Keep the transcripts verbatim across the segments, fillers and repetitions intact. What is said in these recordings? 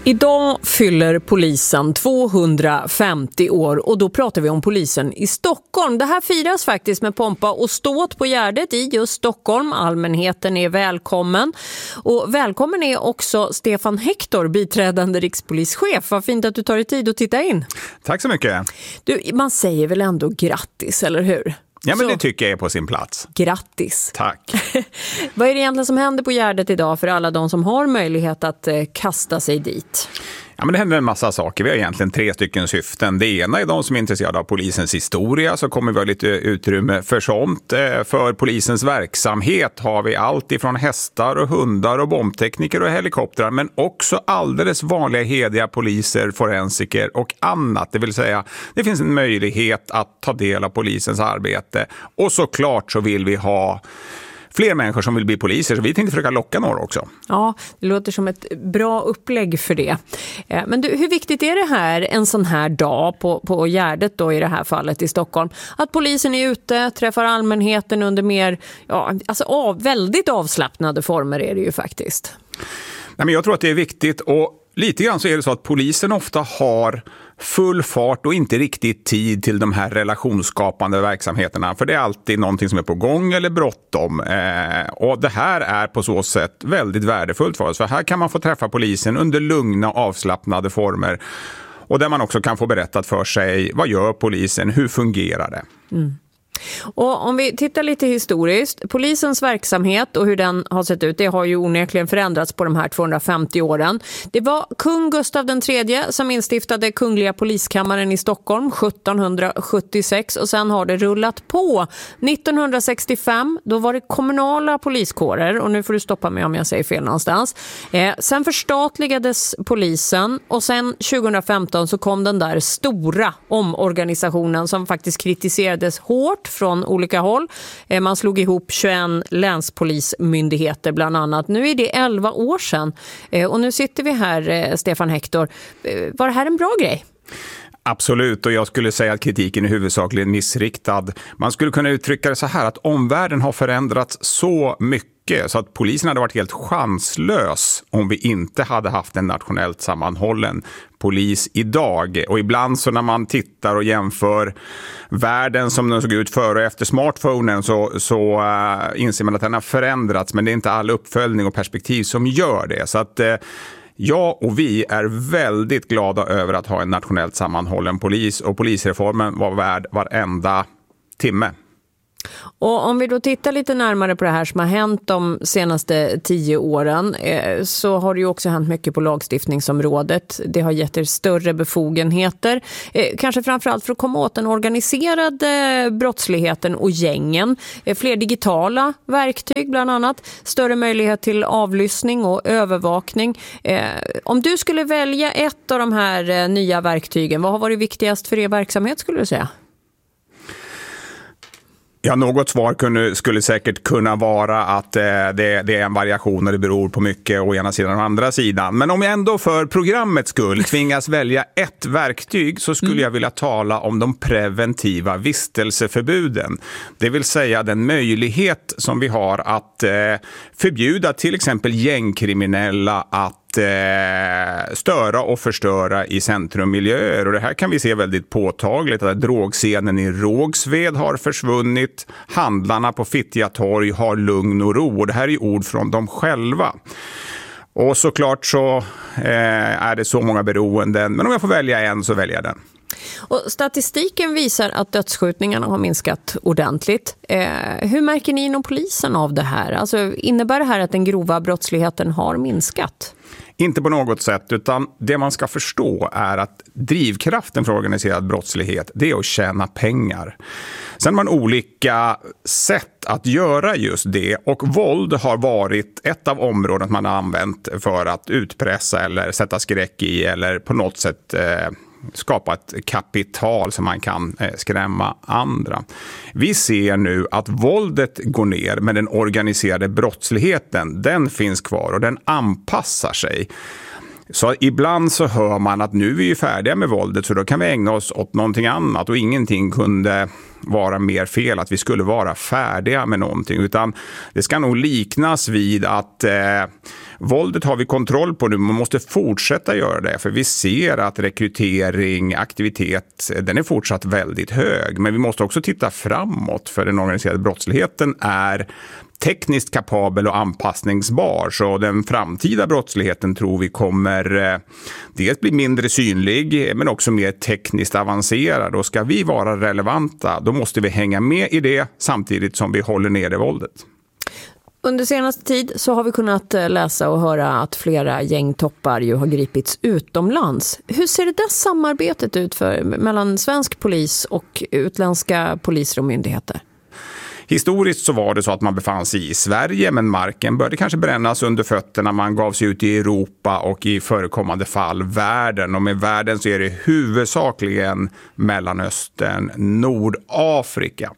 Idag fyller polisen tvåhundrafemtio år och då pratar vi om polisen i Stockholm. Det här firas faktiskt med pompa och ståt på Gärdet i just Stockholm. Allmänheten är välkommen. Och välkommen är också Stefan Hector, biträdande rikspolischef. Vad fint att du tar dig tid att titta in. Tack så mycket. Du, man säger väl ändå grattis, eller hur? Ja, men så, det tycker jag är på sin plats. Grattis. Tack. Vad är det egentligen som händer på Gärdet idag för alla de som har möjlighet att eh, kasta sig dit? Ja, men det händer en massa saker. Vi har egentligen tre stycken syften. Det ena är de som är intresserade av polisens historia, så kommer vi ha lite utrymme för sånt. För polisens verksamhet har vi allt ifrån hästar och hundar och bombtekniker och helikoptrar, men också alldeles vanliga hediga poliser, forensiker och annat. Det vill säga, det finns en möjlighet att ta del av polisens arbete. Och såklart så vill vi ha fler människor som vill bli poliser, så vi tänkte försöka locka några också. Ja, det låter som ett bra upplägg för det. Men du, hur viktigt är det här en sån här dag på, på Gärdet då i det här fallet i Stockholm? Att polisen är ute, träffar allmänheten under mer, ja, alltså av, väldigt avslappnade former är det ju faktiskt. Nej, men jag tror att det är viktigt, och lite grann så är det så att polisen ofta har full fart och inte riktigt tid till de här relationsskapande verksamheterna. För det är alltid någonting som är på gång eller bråttom. Eh, och det här är på så sätt väldigt värdefullt för oss. För här kan man få träffa polisen under lugna och avslappnade former. Och där man också kan få berättat för sig, vad gör polisen, hur fungerar det? Mm. Och om vi tittar lite historiskt, polisens verksamhet och hur den har sett ut, det har ju onekligen förändrats på de här tvåhundrafemtio åren. Det var kung Gustav den tredje som instiftade Kungliga Poliskammaren i Stockholm sjuttonhundrasjuttiosex, och sen har det rullat på. nittonhundrasextiofem, då var det kommunala poliskårer, och nu får du stoppa mig om jag säger fel någonstans. Eh, sen förstatligades polisen, och sen tjugohundrafemton så kom den där stora omorganisationen som faktiskt kritiserades hårt från olika håll. Man slog ihop tjugoett länspolismyndigheter bland annat. Nu är det elva år sedan. Och nu sitter vi här, Stefan Hector. Var det här en bra grej? Absolut, och jag skulle säga att kritiken är huvudsakligen missriktad. Man skulle kunna uttrycka det så här, att omvärlden har förändrats så mycket så att polisen hade varit helt chanslös om vi inte hade haft en nationellt sammanhållen polis idag. Och ibland så när man tittar och jämför världen som den såg ut före och efter smartphonen så, så uh, inser man att den har förändrats, men det är inte all uppföljning och perspektiv som gör det. Så att uh, jag och vi är väldigt glada över att ha en nationellt sammanhållen polis, och polisreformen var värd varenda timme. Och om vi då tittar lite närmare på det här som har hänt de senaste tio åren, eh, så har det ju också hänt mycket på lagstiftningsområdet. Det har gett er större befogenheter, eh, kanske framförallt för att komma åt den organiserade brottsligheten och gängen. Eh, fler digitala verktyg bland annat, större möjlighet till avlyssning och övervakning. Eh, om du skulle välja ett av de här eh, nya verktygen, vad har varit viktigast för er verksamhet skulle du säga? Ja, något svar kunde, skulle säkert kunna vara att eh, det, det är en variation och det beror på mycket å ena sidan och andra sidan. Men om jag ändå för programmets skull tvingas välja ett verktyg så skulle mm. jag vilja tala om de preventiva vistelseförbuden. Det vill säga den möjlighet som vi har att eh, förbjuda till exempel gängkriminella att störa och förstöra i centrummiljöer. Och det här kan vi se väldigt påtagligt, att drogscenen i Rågsved har försvunnit. Handlarna på Fittja torg har lugn och ro. Och det här är ord från dem själva. Och såklart så eh, är det så många beroenden. Men om jag får välja en så väljer jag den. Och statistiken visar att dödsskjutningarna har minskat ordentligt. Eh, hur märker ni inom polisen av det här? Alltså, innebär det här att den grova brottsligheten har minskat? Inte på något sätt, utan det man ska förstå är att drivkraften för organiserad brottslighet, det är att tjäna pengar. Sen har man olika sätt att göra just det, och våld har varit ett av områden man har använt för att utpressa eller sätta skräck i eller på något sätt eh, skapa ett kapital som man kan eh, skrämma andra. Vi ser nu att våldet går ner, men den organiserade brottsligheten, den finns kvar och den anpassar sig. Så ibland så hör man att nu är vi färdiga med våldet, så då kan vi ägna oss åt någonting annat, och ingenting kunde vara mer fel, att vi skulle vara färdiga med någonting, utan det ska nog liknas vid att eh, våldet har vi kontroll på nu, man måste fortsätta göra det, för vi ser att rekrytering, aktivitet, den är fortsatt väldigt hög, men vi måste också titta framåt, för den organiserade brottsligheten är tekniskt kapabel och anpassningsbar, så den framtida brottsligheten tror vi kommer eh, dels bli mindre synlig men också mer tekniskt avancerad, och ska vi vara relevanta då måste vi hänga med i det samtidigt som vi håller nere våldet. Under senaste tid så har vi kunnat läsa och höra att flera gängtoppar ju har gripits utomlands. Hur ser det där samarbetet ut för, mellan svensk polis och utländska poliser och myndigheter? Historiskt så var det så att man befann sig i Sverige, men marken började kanske brännas under fötterna. Man gav sig ut i Europa och i förekommande fall världen. Och med världen så är det huvudsakligen Mellanöstern, Nordafrika.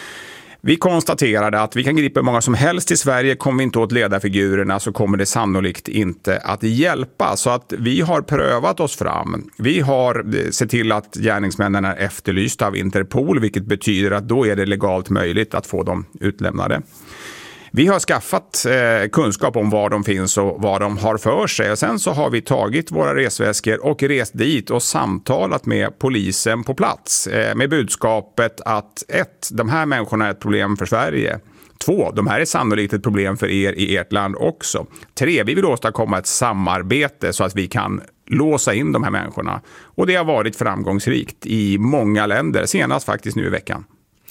Vi konstaterade att vi kan gripa många som helst i Sverige. Kommer vi inte åt ledarfigurerna så kommer det sannolikt inte att hjälpa. Så att vi har prövat oss fram. Vi har sett till att gärningsmännen är efterlysta av Interpol, vilket betyder att då är det legalt möjligt att få dem utlämnade. Vi har skaffat eh, kunskap om var de finns och vad de har för sig. Och sen så har vi tagit våra resväskor och rest dit och samtalat med polisen på plats. Eh, med budskapet att ett, de här människorna är ett problem för Sverige. Två, de här är sannolikt ett problem för er i ert land också. Tre, vi vill åstadkomma ett samarbete så att vi kan låsa in de här människorna. Och det har varit framgångsrikt i många länder, senast faktiskt nu i veckan.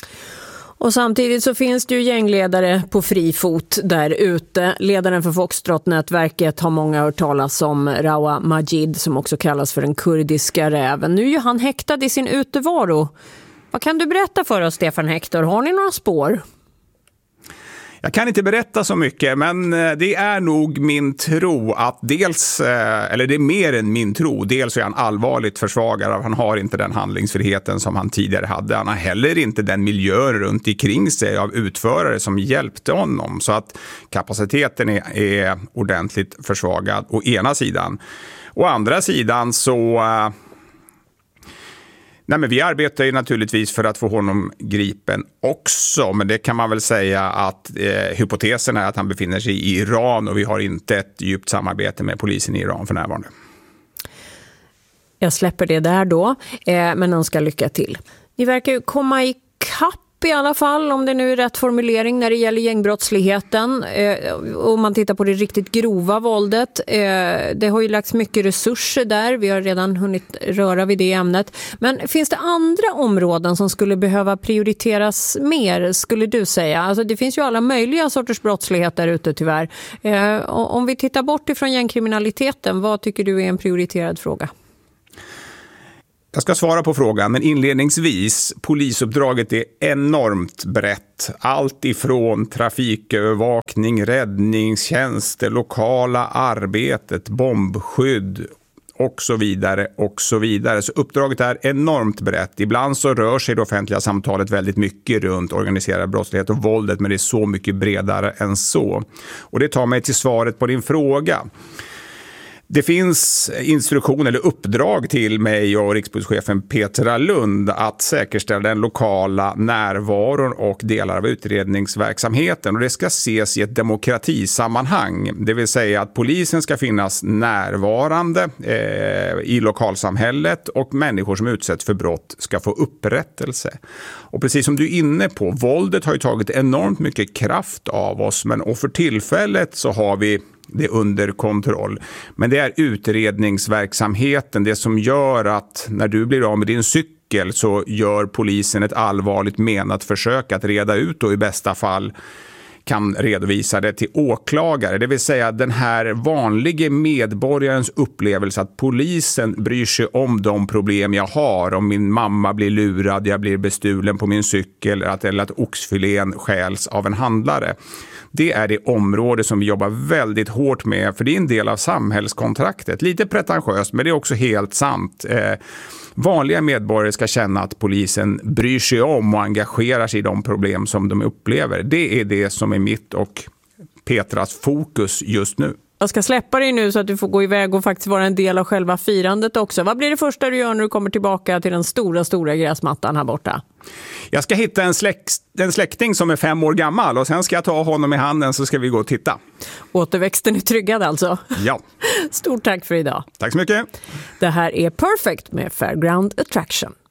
Och samtidigt så finns det ju gängledare på fri fot där ute. Ledaren för Foxtrot-nätverket har många hört talas om, Rawa Majid, som också kallas för den kurdiska räven. Nu är ju han häktad i sin utevaro. Vad kan du berätta för oss, Stefan Hector? Har ni några spår? Jag kan inte berätta så mycket, men det är nog min tro att dels, eller det är mer än min tro, dels är han allvarligt försvagad. Han har inte den handlingsfriheten som han tidigare hade. Han har heller inte den miljö runt omkring sig av utförare som hjälpte honom. Så att kapaciteten är, är ordentligt försvagad å ena sidan. Å andra sidan så... Nej, men vi arbetar ju naturligtvis för att få honom gripen också, men det kan man väl säga att eh, hypotesen är att han befinner sig i Iran, och vi har inte ett djupt samarbete med polisen i Iran för närvarande. Jag släpper det där då, eh, men önskar lycka till. Ni verkar ju komma i kapp i alla fall, om det nu är rätt formulering när det gäller gängbrottsligheten. Eh, om man tittar på det riktigt grova våldet. Eh, det har ju lagts mycket resurser där. Vi har redan hunnit röra vid det ämnet. Men finns det andra områden som skulle behöva prioriteras mer, skulle du säga? Alltså det finns ju alla möjliga sorters brottslighet där ute tyvärr. Eh, om vi tittar bort ifrån gängkriminaliteten, vad tycker du är en prioriterad fråga? Jag ska svara på frågan, men inledningsvis, polisuppdraget är enormt brett. Allt ifrån trafikövervakning, räddningstjänster, lokala arbetet, bombskydd och så vidare och så vidare. Så uppdraget är enormt brett. Ibland så rör sig det offentliga samtalet väldigt mycket runt organiserad brottslighet och våldet, men det är så mycket bredare än så. Och det tar mig till svaret på din fråga. Det finns instruktion eller uppdrag till mig och rikspolischefen Petra Lund att säkerställa den lokala närvaron och delar av utredningsverksamheten. Och det ska ses i ett demokratisammanhang. Det vill säga att polisen ska finnas närvarande eh, i lokalsamhället, och människor som utsätts för brott ska få upprättelse. Och precis som du är inne på, våldet har ju tagit enormt mycket kraft av oss, men och för tillfället så har vi det under kontroll. Men det är utredningsverksamheten, det som gör att när du blir av med din cykel så gör polisen ett allvarligt menat försök att reda ut, och i bästa fall kan redovisa det till åklagare. Det vill säga den här vanliga medborgarens upplevelse att polisen bryr sig om de problem jag har. Om min mamma blir lurad, jag blir bestulen på min cykel, eller att oxfilén stjäls av en handlare. Det är det område som vi jobbar väldigt hårt med, för det är en del av samhällskontraktet. Lite pretentiöst, men det är också helt sant. Eh, vanliga medborgare ska känna att polisen bryr sig om och engagerar sig i de problem som de upplever. Det är det som är mitt och Petras fokus just nu. Jag ska släppa dig nu så att du får gå iväg och faktiskt vara en del av själva firandet också. Vad blir det första du gör när du kommer tillbaka till den stora, stora gräsmattan här borta? Jag ska hitta en, släkt, en släkting som är fem år gammal och sen ska jag ta honom i handen så ska vi gå och titta. Återväxten är tryggad alltså? Ja. Stort tack för idag. Tack så mycket. Det här är Perfect med Fairground Attraction.